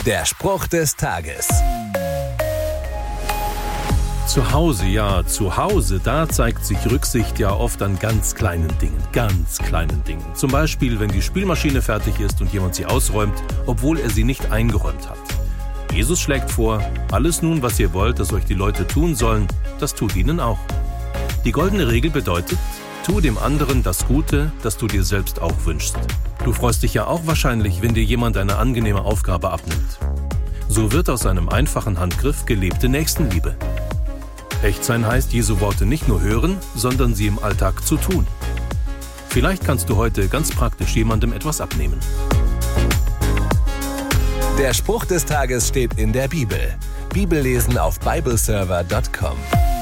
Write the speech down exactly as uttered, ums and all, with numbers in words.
Der Spruch des Tages. Zu Hause, ja, zu Hause, da zeigt sich Rücksicht ja oft an ganz kleinen Dingen, ganz kleinen Dingen. Zum Beispiel, wenn die Spülmaschine fertig ist und jemand sie ausräumt, obwohl er sie nicht eingeräumt hat. Jesus schlägt vor, alles nun, was ihr wollt, dass euch die Leute tun sollen, das tut ihnen auch. Die goldene Regel bedeutet, tu dem anderen das Gute, das du dir selbst auch wünschst. Du freust dich ja auch wahrscheinlich, wenn dir jemand eine angenehme Aufgabe abnimmt. So wird aus einem einfachen Handgriff gelebte Nächstenliebe. Echt sein heißt, Jesu Worte nicht nur hören, sondern sie im Alltag zu tun. Vielleicht kannst du heute ganz praktisch jemandem etwas abnehmen. Der Spruch des Tages steht in der Bibel. Bibellesen auf bibleserver punkt com.